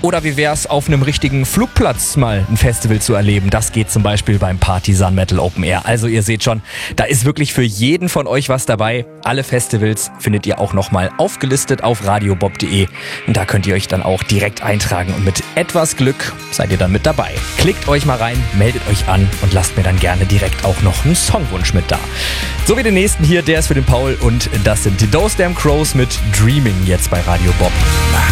Oder wie wär's, auf einem richtigen Flugplatz mal ein Festival zu erleben? Das geht zum Beispiel beim Partisan Metal Open Air. Also ihr seht schon, da ist wirklich für jeden von euch was dabei. Alle Festivals findet ihr auch nochmal aufgelistet auf radiobob.de. Und da könnt ihr euch dann auch direkt eintragen. Und mit etwas Glück seid ihr dann mit dabei. Klickt euch mal rein, meldet euch an und lasst mir dann gerne direkt auch noch einen Songwunsch mit da. So wie den nächsten hier, der ist für den Paul und das sind die Those Damn Crows mit Dreaming jetzt bei Radio Bob.